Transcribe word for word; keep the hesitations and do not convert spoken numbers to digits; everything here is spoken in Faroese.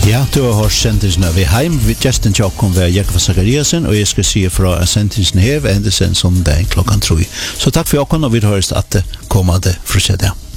Ja, du har hørt sendelsen av Heim. Gjesten tjokken ved Jakob Zachariasen, og jeg skal si fra at sendelsen her ender sen som det er klokken tre. Så takk for åkken, og vi høres at det kommer det fra seg.